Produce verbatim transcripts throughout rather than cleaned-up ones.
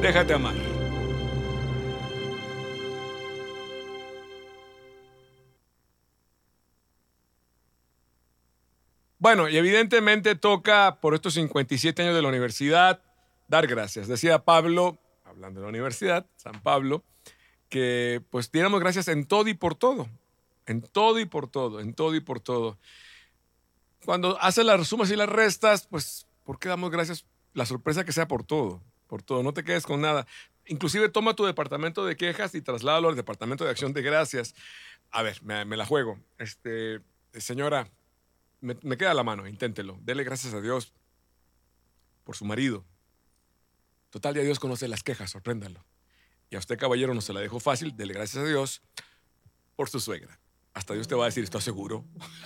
Déjate amar. Bueno, y evidentemente toca, por estos cincuenta y siete años de la universidad, dar gracias. Decía Pablo, hablando de la universidad, San Pablo, que pues diéramos gracias en todo y por todo. En todo y por todo, en todo y por todo. Cuando haces las sumas y las restas, pues, ¿por qué damos gracias? La sorpresa que sea por todo, por todo. No te quedes con nada. Inclusive toma tu departamento de quejas y trasládalo al departamento de acción de gracias. A ver, me, me la juego. Este, señora, me, me queda la mano, inténtelo. Dele gracias a Dios por su marido. Total, ya Dios conoce las quejas, sorpréndalo. Y a usted, caballero, no se la dejó fácil, dele gracias a Dios por su suegra. Hasta Dios te va a decir, ¿estás seguro?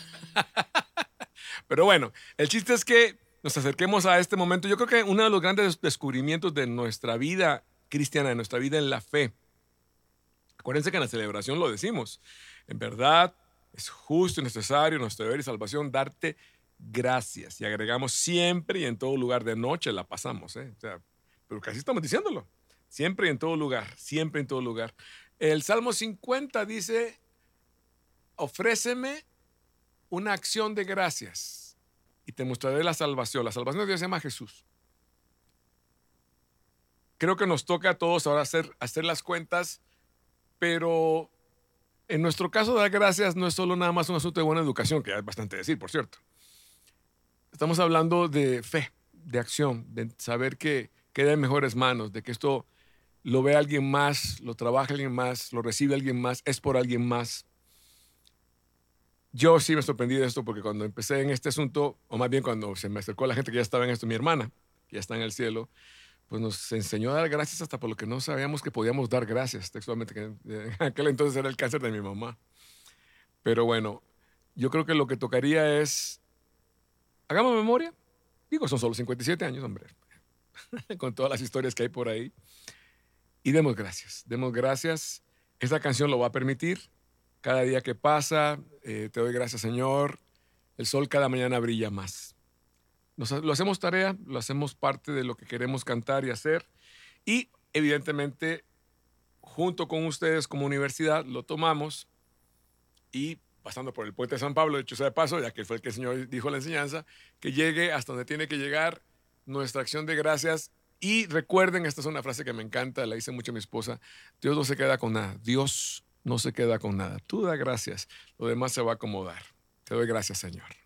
Pero bueno, el chiste es que nos acerquemos a este momento. Yo creo que uno de los grandes descubrimientos de nuestra vida cristiana, de nuestra vida en la fe, acuérdense que en la celebración lo decimos, en verdad es justo y necesario nuestro deber y salvación darte gracias. Y agregamos siempre y en todo lugar, de noche la pasamos, ¿eh? O sea, pero casi estamos diciéndolo. Siempre y en todo lugar, siempre en todo lugar. El Salmo cincuenta dice, ofréceme una acción de gracias y te mostraré la salvación. La salvación de Dios se llama Jesús. Creo que nos toca a todos ahora hacer, hacer las cuentas, pero en nuestro caso dar gracias no es solo nada más un asunto de buena educación, que ya es bastante decir, por cierto. Estamos hablando de fe, de acción, de saber que queda en mejores manos, de que esto lo ve alguien más, lo trabaja alguien más, lo recibe alguien más, es por alguien más. Yo sí me sorprendí de esto porque cuando empecé en este asunto, o más bien cuando se me acercó la gente que ya estaba en esto, mi hermana, que ya está en el cielo, pues nos enseñó a dar gracias hasta por lo que no sabíamos que podíamos dar gracias, textualmente, que en aquel entonces era el cáncer de mi mamá. Pero bueno, yo creo que lo que tocaría es, hagamos memoria, digo, son solo cincuenta y siete años, hombre, con todas las historias que hay por ahí, y demos gracias, demos gracias. Esta canción lo va a permitir. Cada día que pasa, eh, te doy gracias, Señor. El sol cada mañana brilla más. Nos, lo hacemos tarea, lo hacemos parte de lo que queremos cantar y hacer. Y evidentemente, junto con ustedes como universidad, lo tomamos y pasando por el puente de San Pablo, de hecho sea de paso, ya que fue el que el Señor dijo la enseñanza, que llegue hasta donde tiene que llegar nuestra acción de gracias. Y recuerden, esta es una frase que me encanta, la dice mucho mi esposa, Dios no se queda con nada, Dios no se queda con nada. Tú da gracias, lo demás se va a acomodar. Te doy gracias, Señor.